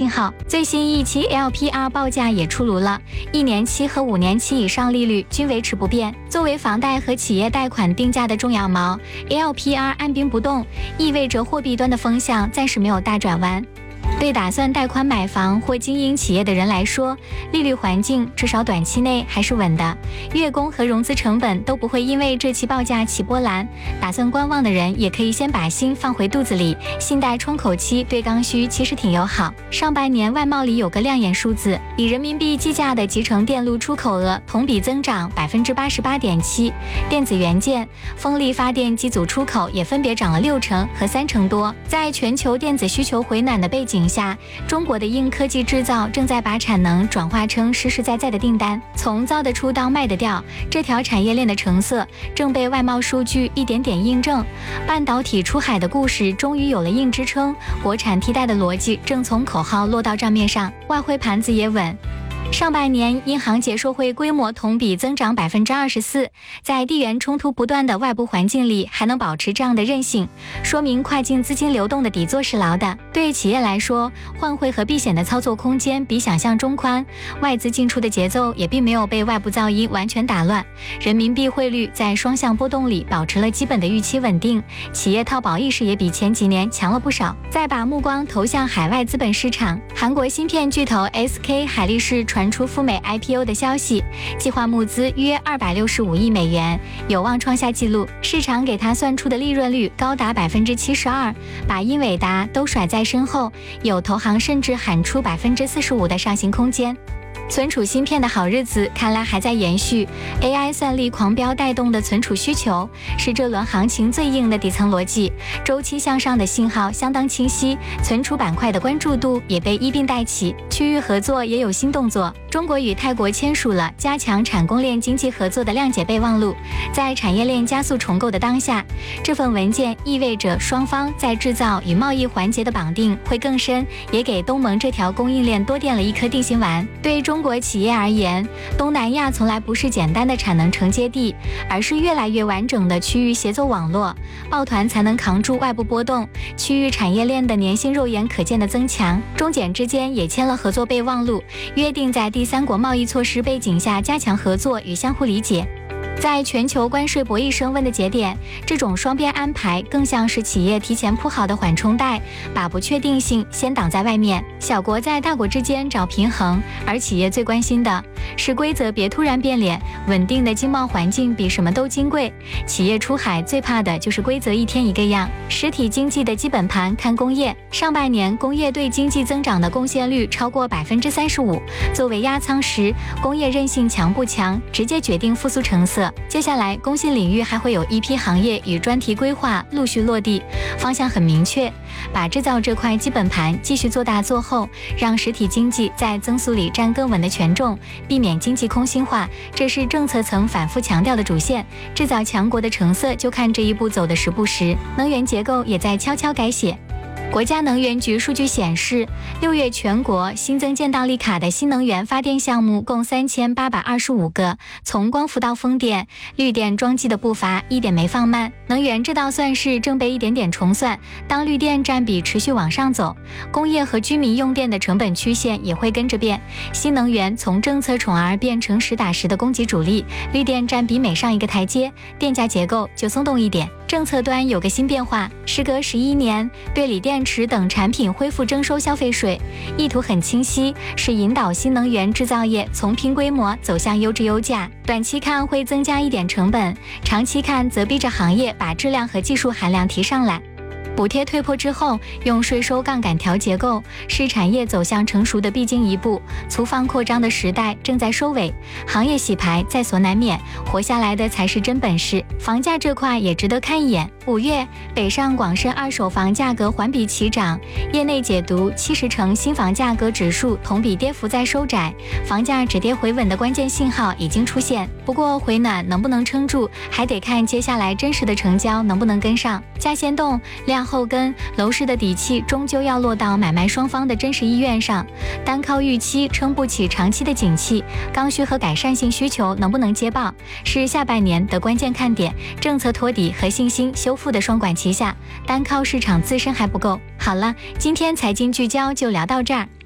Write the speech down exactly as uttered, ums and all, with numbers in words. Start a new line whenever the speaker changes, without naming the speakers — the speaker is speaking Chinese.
信号。最新一期 L P R 报价也出炉了，一年期和五年期以上利率均维持不变。作为房贷和企业贷款定价的重要锚 ，L P R 按兵不动，意味着货币端的风向暂时没有大转弯。对打算贷款买房或经营企业的人来说，利率环境至少短期内还是稳的，月供和融资成本都不会因为这期报价起波澜。打算观望的人也可以先把心放回肚子里，信贷窗口期对刚需其实挺友好。上半年外贸里有个亮眼数字，以人民币计价的集成电路出口额同比增长 百分之八十八点七， 电子元件、风力发电机组出口也分别涨了六成和三成多。在全球电子需求回暖的背景下，中国的硬科技制造正在把产能转化成实实在在的订单，从造得出到卖得掉，这条产业链的成色正被外贸数据一点点印证。半导体出海的故事终于有了硬支撑，国产替代的逻辑正从口号落到账面上，外汇盘子也稳。上半年银行结售汇规模同比增长 百分之二十四， 在地缘冲突不断的外部环境里还能保持这样的韧性，说明跨境资金流动的底座是牢的。对企业来说，换汇和避险的操作空间比想象中宽，外资进出的节奏也并没有被外部噪音完全打乱，人民币汇率在双向波动里保持了基本的预期稳定，企业套保意识也比前几年强了不少。再把目光投向海外资本市场，韩国芯片巨头 S K 海力士传出赴美 I P O 的消息，计划募资约二百六十五亿美元，有望创下纪录。市场给他算出的利润率高达 百分之七十二， 把英伟达都甩在身后，有投行甚至喊出 百分之四十五 的上行空间。存储芯片的好日子看来还在延续， A I 算力狂飙带动的存储需求是这轮行情最硬的底层逻辑，周期向上的信号相当清晰，存储板块的关注度也被一并带起，区域合作也有新动作。中国与泰国签署了加强产供链经济合作的谅解备忘录，在产业链加速重构的当下，这份文件意味着双方在制造与贸易环节的绑定会更深，也给东盟这条供应链多垫了一颗定心丸。对中国企业而言，东南亚从来不是简单的产能承接地，而是越来越完整的区域协作网络，抱团才能扛住外部波动，区域产业链的粘性肉眼可见的增强。中检之间也签了合作备忘录，约定在第三国贸易措施背景下加强合作与相互理解。在全球关税博弈升温的节点，这种双边安排更像是企业提前铺好的缓冲带，把不确定性先挡在外面。小国在大国之间找平衡，而企业最关心的是规则别突然变脸，稳定的经贸环境比什么都金贵。企业出海最怕的就是规则一天一个样。实体经济的基本盘看工业，上半年工业对经济增长的贡献率超过 百分之三十五， 作为压舱石，工业韧性强不强，直接决定复苏成色。接下来工信领域还会有一批行业与专题规划陆续落地，方向很明确，把制造这块基本盘继续做大做厚，让实体经济在增速里占更稳的权重，避免经济空心化，这是政策层反复强调的主线。制造强国的成色就看这一步走的实不实。能源结构也在悄悄改写。国家能源局数据显示，六月全国新增建档立卡的新能源发电项目共三千八百二十五个，从光伏到风电、绿电装机的步伐一点没放慢。能源这道算式正被一点点重算，当绿电占比持续往上走，工业和居民用电的成本曲线也会跟着变。新能源从政策宠儿变成实打实的供给主力，绿电占比每上一个台阶，电价结构就松动一点。政策端有个新变化，时隔十一年对锂电池等产品恢复征收消费税，意图很清晰，是引导新能源制造业从拼规模走向优质优价。短期看会增加一点成本，长期看则逼着行业把质量和技术含量提上来。补贴退坡之后，用税收杠杆调结构，是产业走向成熟的必经一步。粗放扩张的时代正在收尾，行业洗牌在所难免，活下来的才是真本事。房价这块也值得看一眼。五月，北上广深二手房价格环比齐涨，业内解读七十城新房价格指数同比跌幅在收窄，房价止跌回稳的关键信号已经出现。不过回暖能不能撑住，还得看接下来真实的成交能不能跟上。价先动，量后跟，楼市的底气终究要落到买卖双方的真实意愿上。单靠预期撑不起长期的景气，刚需和改善性需求能不能接棒，是下半年的关键看点。政策托底和信心修复的双管齐下，单靠市场自身还不够。好了，今天财经聚焦就聊到这儿。